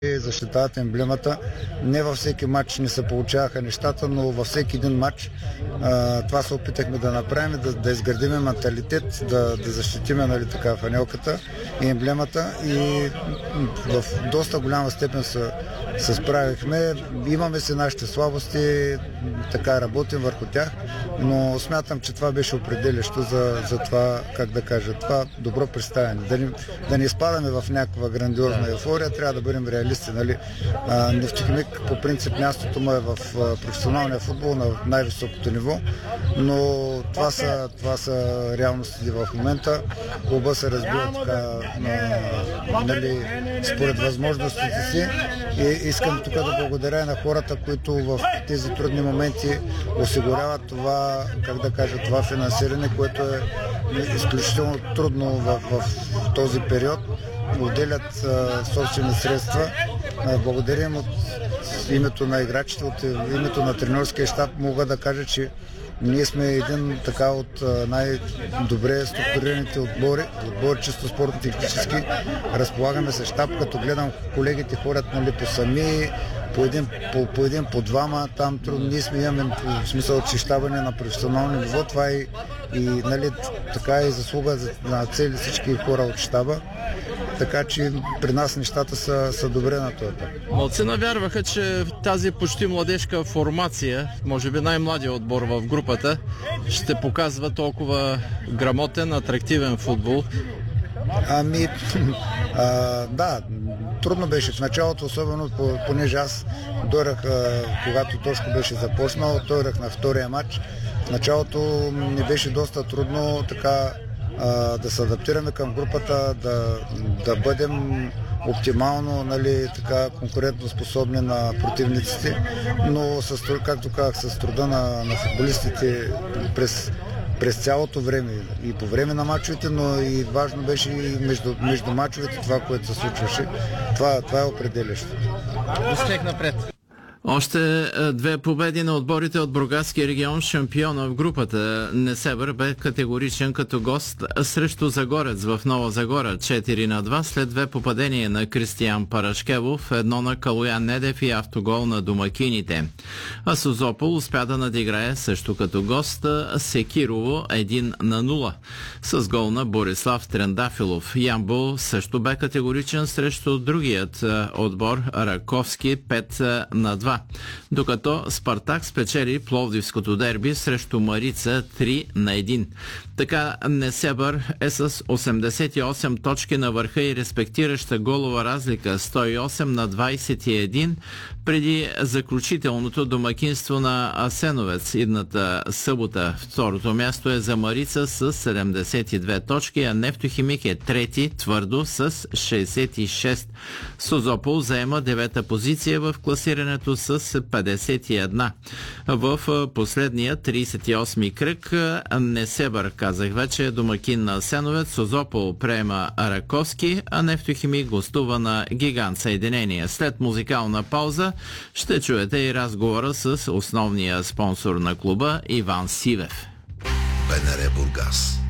защитават емблемата. Не във всеки матч не се получаваха нещата, но във всеки един матч това се опитахме да направим, да изградиме менталитет, да защитиме, нали, така, фанелката и емблемата, и в доста голяма степен се справихме. Имаме си нашите слабости, така работим върху тях, но смятам, че това беше определящо за това, как да кажа, това добро представяне. Да не изпадаме в някаква грандиозна еуфория, трябва да бъдем реалисти. Нали? Нефтохимик по принцип мястото му е в професионалния футбол на най-високото ниво, но това са реалностите в момента. Клуба се разбира така, нали, според възможностите си, и искам тук да благодаря на хората, които в тези трудни моменти осигуряват това, как да кажа, това финансиране, което е изключително трудно в този период. Отделят собствени средства. Благодарим от името на играчите, от името на тренерския щаб. Мога да кажа, че ние сме един така от най-добре структурираните отбори чисто спортно-технически. Разполагаме се щаб, като гледам колегите ходят, нали, по сами, по един, по двама, там трудно. Ние имаме в смисъл, че щаба ни на професионално ниво. Това и нали, така и заслуга на цели всички хора от щаба. Така че при нас нещата са добре на този етап. Малцина вярваха, че тази почти младежка формация, може би най-младия отбор в групата, ще показва толкова грамотен, атрактивен футбол. Да, трудно беше в началото, особено понеже аз дойдах, когато Тошко беше започнал, дойдах на втория матч. В началото ми беше доста трудно така да се адаптираме към групата, да бъдем оптимално, нали, така конкурентно способни на противниците, но както казах, с труда на футболистите през цялото време и по време на мачовете, но и важно беше и между мачовете това, което се случваше. Това е определящо. Успех напред! Още две победи на отборите от Бургаския регион. Шампиона в групата Несебър бе категоричен като гост срещу Загорец в Нова Загора 4-2 след две попадения на Кристиян Парашкевов, едно на Калоян Недев и автогол на домакините. А Созопол успя да надиграе също като гост Секирово 1-0 с гол на Борислав Трендафилов. Ямбол също бе категоричен срещу другият отбор Раковски 5-2. Докато Спартак спечели Пловдивското дерби срещу Марица 3-1. Така Несебър е с 88 точки на върха и респектираща голова разлика 108-21 преди заключителното домакинство на Асеновец идната събота. Второто място е за Марица с 72 точки, а Нефтохимик е трети твърдо с 66. Созопол заема 9-та позиция в класирането с 51. В последния 38-ми кръг Несебър, казах вече, домакин на Асеновец. Созопол приема Раковски, а Нефтохимик гостува на Гигант Съединение. След музикална пауза ще чуете и разговора с основния спонсор на клуба Иван Сивев. БНР Бургас.